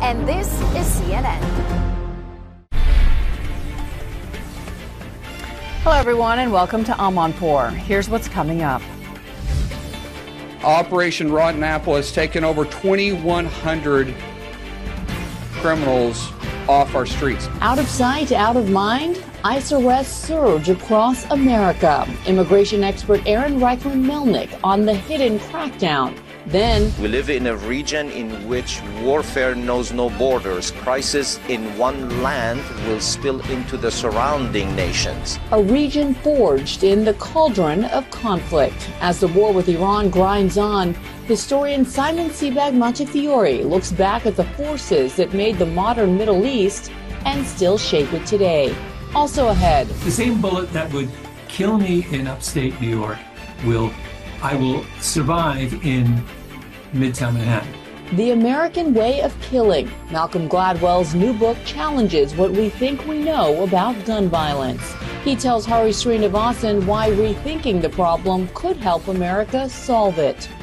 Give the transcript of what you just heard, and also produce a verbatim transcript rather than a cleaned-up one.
and this is C N N. Hello, everyone, and welcome to Amanpour. Here's what's coming up. Operation Rotten Apple has taken over twenty-one hundred criminals off our streets. Out of sight, out of mind? ICE arrests surge across America. Immigration expert Aaron Reichman-Melnick on the hidden crackdown. Then, we live in a region in which warfare knows no borders. Crisis in one land will spill into the surrounding nations. A region forged in the cauldron of conflict. As the war with Iran grinds on, historian Simon Sebag Montefiore looks back at the forces that made the modern Middle East and still shape it today. Also ahead, the same bullet that would kill me in upstate New York will I will survive in Midtown Manhattan. The American Way of Killing. Malcolm Gladwell's new book challenges what we think we know about gun violence. He tells Hari Srinivasan why rethinking the problem could help America solve it.